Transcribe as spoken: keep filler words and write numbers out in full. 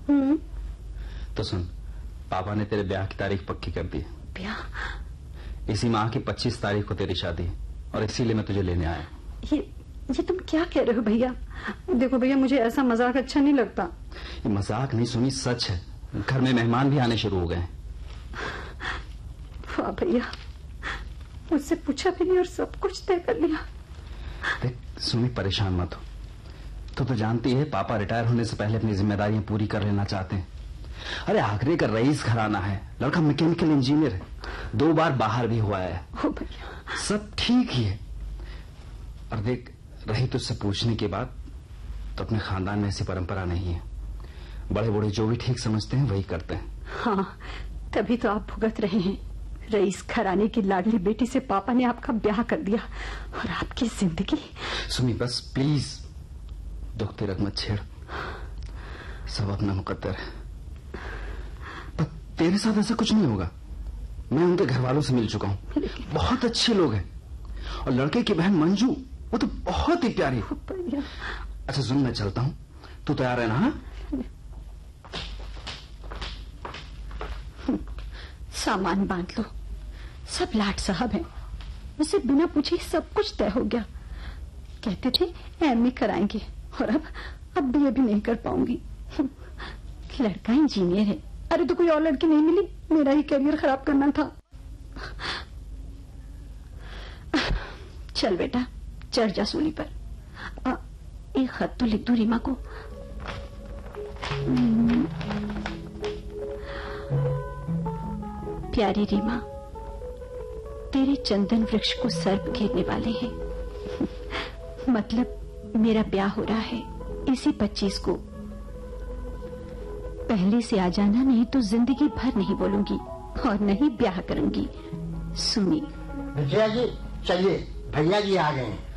हम्म। तो सुन, पापा ने तेरे ब्याह की तारीख पक्की कर दी। ब्याह? इसी माह की पच्चीस तारीख को तेरी शादी, और इसीलिए मैं तुझे लेने आया। ये ये तुम क्या कह रहे हो भैया? देखो भैया, मुझे ऐसा मजाक अच्छा नहीं लगता। ये मजाक नहीं सुनी, सच है। घर में मेहमान भी आने शुरू हो गए। वाह भैया, मुझसे पूछा भी नहीं और सब कुछ तय कर लिया। देख सुमी, परेशान मत हो। तो तो जानती है पापा रिटायर होने से पहले अपनी जिम्मेदारियां पूरी कर लेना चाहते हैं। अरे आगरे का रईस घराना है, लड़का मैकेनिकल इंजीनियर है, दो बार बाहर भी हुआ है। ओ भैया, सब ठीक ही है। और देख, रही तुझसे पूछने की बात, तो अपने खानदान में ऐसी परंपरा नहीं है। बड़े बूढ़े जो भी ठीक समझते हैं वही करते हैं। हाँ, तभी तो आप भुगत रहे हैं। रईस घराने की लाडली बेटी से पापा ने आपका ब्याह कर दिया और आपकी जिंदगी। सुमी बस प्लीज, दुख तिलक मत छेड़, सब अपना मुकद्दर है। पर तेरे साथ ऐसा कुछ नहीं होगा। मैं उनके घर वालों से मिल चुका हूँ, बहुत अच्छे लोग हैं। और लड़के की बहन मंजू, वो तो बहुत ही प्यारी है। अच्छा सुन, मैं चलता हूँ, तू तैयार है ना? हाँ, सामान बांध लो, सब लाट साहब हैं। मुझसे बिना पूछे सब कुछ तय हो गया। कहते थे एमए कराएंगे, और अब अब भी ये भी नहीं कर पाऊंगी। लड़का इंजीनियर है। अरे तो कोई और लड़की नहीं मिली, मेरा ही करियर खराब करना था। चल बेटा, चढ़ जा सूली पर। आ, एक खत तो लिख दो रीमा को। प्यारी रीमा, तेरे चंदन वृक्ष को सर्प घेरने वाले हैं। मतलब मेरा ब्याह हो रहा है इसी पच्चीस को। पहले से आ जाना, नहीं तो जिंदगी भर नहीं बोलूंगी और नहीं ब्याह करूंगी। सुनी। विजया जी चलिए, भैया जी आ गए हैं।